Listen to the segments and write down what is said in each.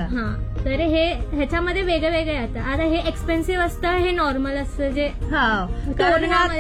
हा, तर हे ह्याच्यामध्ये वेगळे वेगळे येतात. आता हे एक्सपेन्सिव्ह असतं, हे नॉर्मल असतं जे कारण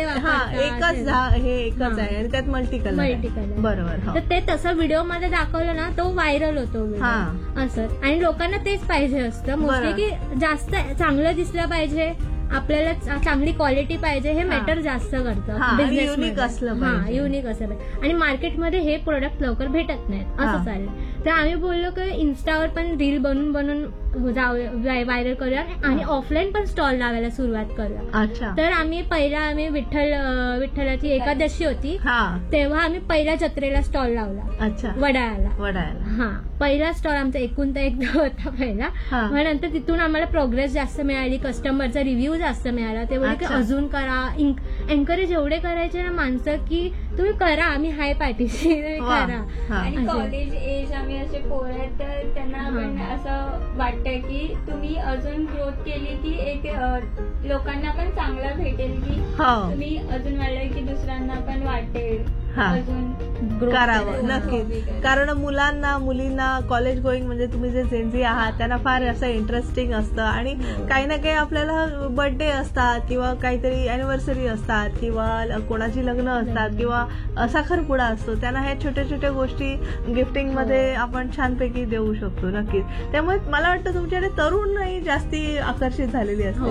हे एकच आहे आणि त्यात मल्टी कलर. बरोबर. तर ते तसं व्हिडिओ मध्ये दाखवलं ना, तो व्हायरल होतो असं. आणि लोकांना तेच पाहिजे असतं मोस्टली, की जास्त चांगलं दिसलं पाहिजे, आपल्याला चांगली क्वालिटी पाहिजे, हे मॅटर जास्त करतं बिझनेस. युनिक असलं पाहिजे. युनिक असलं पाहिजे. आणि मार्केटमध्ये हे प्रोडक्ट लवकर भेटत नाहीत असं चालेल. तर आम्ही बोललो की इन्स्टावर पण रील बनवून व्हायरल करूया आणि ऑफलाईन पण स्टॉल लावायला सुरुवात करूया. तर आम्ही विठ्ठलाची एकादशी होती तेव्हा आम्ही पहिल्या जत्रेला स्टॉल लावला वडाळ्याला. हा, पहिला स्टॉल आमचा एकूण तर एकदा होता पहिला. मग नंतर तिथून आम्हाला प्रोग्रेस जास्त मिळाली, कस्टमरचा रिव्ह्यू जास्त मिळाला. ते बोलले की अजून करा, एन्करेज एवढे करायचे ना माणसं की तुम्ही करा, आम्ही हाय पाठीशी करा. आणि कॉलेज एज आम्ही असे पोरं, तर त्यांना आपण असं वाटतं की तुम्ही अजून ग्रोथ केली की एक लोकांना पण चांगलं भेटेल, की तुम्ही अजून वाढलं की दुसऱ्यांना पण वाटेल अजून करावं. नक्कीच. कारण मुलींना कॉलेज गोईंग म्हणजे तुम्ही जे जेनझी आहात त्यांना फार असं इंटरेस्टिंग असतं. आणि काही ना काही आपल्याला बर्थडे असतात किंवा काहीतरी अॅनिव्हर्सरी असतात किंवा कोणाची लग्न असतात किंवा साखरपुडा असतो, त्यांना ह्या छोट्या छोट्या गोष्टी गिफ्टिंग मध्ये आपण छानपैकी देऊ शकतो. नक्कीच. त्यामुळे मला वाटतं तुमच्याकडे तरुणही जास्ती आकर्षित झालेली असते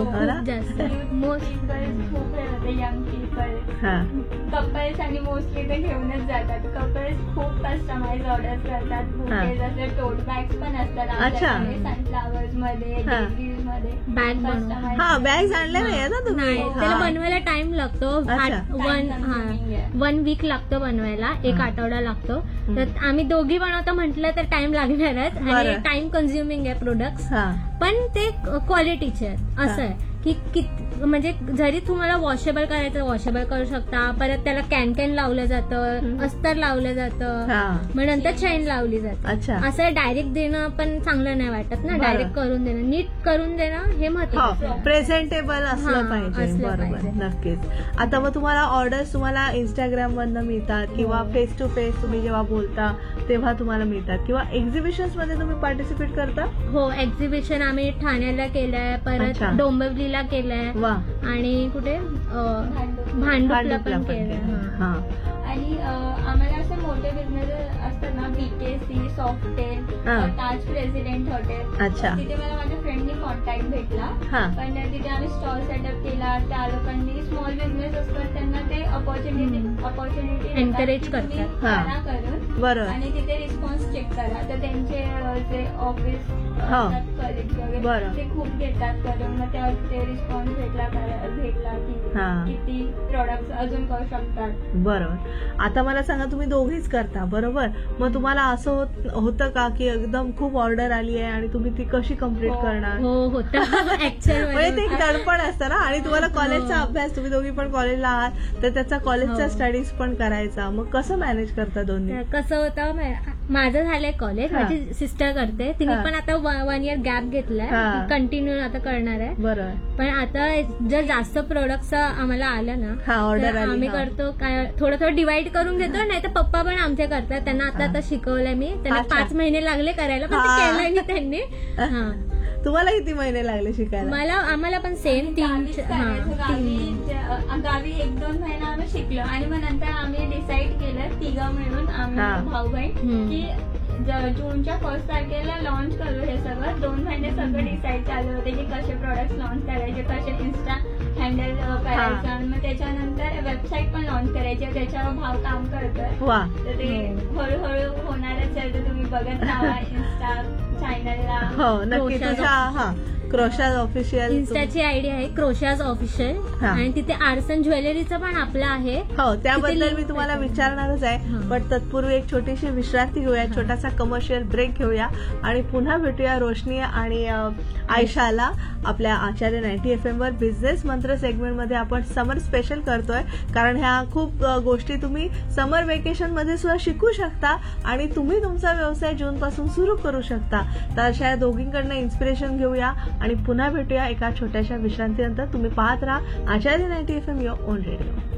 यंग पीपल, कपल्स आणि मोस्टली ते घेऊनच जातात. कपल्स खूप कस्टमाइज ऑर्डर करतात. बुके जसे टोट बॅग्स पण असतात आमच्याकडे, सनफ्लावर्स मध्ये, डेझीज मध्ये बॅग्स आणल्या नाही ना तुम्ही? त्याला बनवायला टाइम लागतो. 1 वीक लागतो बनवायला, 1 आठवडा लागतो. तर आम्ही दोघी बनवतो म्हटलं तर टाइम लागणारच आणि टाइम कन्झ्युमिंग आहे प्रोडक्ट्स, पण ते क्वालिटीचे आहेत. असं आहे की म्हणजे जरी तुम्हाला वॉशेबल करायचं वॉशेबल करू शकता. परत त्याला कॅन लावलं जातं, अस्तर लावलं जातं, मग नंतर चैन लावली जाते. असं डायरेक्ट देणं पण चांगलं नाही वाटत ना. डायरेक्ट करून देणं, नीट करून देणं हे महत्त्वाचं, प्रेझेंटेबल असलं पाहिजे. बरोबर. नक्कीच. आता मग तुम्हाला ऑर्डर्स तुम्हाला इंस्टाग्राम वरनं मिळतात किंवा फेस टू फेस तुम्ही जेव्हा बोलता तेव्हा तुम्हाला मिळतात किंवा एक्झिबिशन्स मध्ये तुम्ही पार्टिसिपेट करता? हो, एक्झिबिशन आम्ही ठाण्याला केलंय, परत डोंबिवलीला केलंय आणि कुठे भांडुपला पण केलंय. आणि आम्हाला असे मोठे बिझनेस असतात ना, BKC, सॉफ्टेल, ताज प्रेसिडेंट हॉटेल, तिथे मला माझ्या फ्रेंडनी कॉन्टॅक्ट भेटला. पण तिथे आम्ही स्टॉल सेटअप केला. त्या लोकांनी स्मॉल बिझनेस असतात त्यांना ते अपॉर्च्युनिटी एनकरेज करतात करून, आणि तिथे रिस्पॉन्स चेक करा. तर त्यांचे जे ऑफिस कलिग्स वगैरे ते खूप घेतात करून. मग ते रिस्पॉन्स भेटला की किती प्रोडक्ट अजून करू शकतात. बरोबर. आता मला सांगा, तुम्ही दोघीच करता बरोबर, मग तुम्हाला असं होतं का की एकदम खूप ऑर्डर आली आहे आणि तुम्ही ती कशी कम्प्लीट करणार? हो, होतं. म्हणजे ते एक दडपण असतं ना. आणि तुम्हाला कॉलेजचा अभ्यास, तुम्ही दोघी पण कॉलेजला आहात, तर त्याचा कॉलेजचा स्टडीज पण करायचा. मग कसं मॅनेज करता दोन्ही? कसं होतं, माझं झालंय कॉलेज, माझी सिस्टर करते, तिने पण आता 1 इयर गॅप घेतलाय, कंटिन्यू आता करणार आहे. बरोबर. पण आता जर जास्त प्रोडक्ट्स आम्हाला आलं ना, ऑर्डर आम्ही करतो काय, थोडं डिवाइड करून घेतो. नाही तर पप्पा पण आमचे करतात, त्यांना आता शिकवलंय मी. त्यांना 5 महिने लागले करायला, पण ते केलंय मी त्यांनी. तुम्हाला किती महिने लागले शिकायला? आम्हाला पण सेम 3 गावी 1-2 महिना आम्ही शिकलो. आणि मग नंतर आम्ही डिसाईड केलं तिघं मिळून, आम्ही भाऊ बहीण, की जूनच्या 1 तारखेला लॉन्च करू हे सगळं. 2 महिने सगळं डिसाईड चालू होते की कसे प्रोडक्ट लॉन्च करायचे, कसे इन्स्टा हँडल करायचं. मग त्याच्यानंतर वेबसाईट पण लॉन्च करायची, त्याच्यावर भाव काम करतोय. तर ते हळूहळू होणारच आहे. तर तुम्ही बघत राहा इंस्टा चॅनलला. हो, नक्की. तुझ्या क्रोशाज ऑफिशियल इन्स्टाची आयडी आहे क्रोशाज ऑफिशियल, आणि तिथे आर्सन ज्वेलरीचं पण आपलं आहे. हो, त्याबद्दल मी तुम्हाला विचारणारच आहे. पण तत्पूर्वी एक छोटीशी विश्रांती घेऊया, छोटासा कमर्शियल ब्रेक घेऊया आणि पुन्हा भेटूया रोशनी आणि आयशाला आपल्या आचार्य 90 FM वर. बिझनेस मंत्र सेगमेंट मध्ये आपण समर स्पेशल करतोय, कारण ह्या खूप गोष्टी तुम्ही समर वेकेशन मध्ये सुद्धा शिकू शकता आणि तुम्ही तुमचा व्यवसाय जून पासून सुरू करू शकता. तर अशा दोघींकडनं इन्स्पिरेशन घेऊया आणि पुन्हा भेटूया एका छोट्याशा विश्रांतीनंतर. तुम्ही पाहत राहा आचार्य 90 FM, युअर ओन रेडिओ.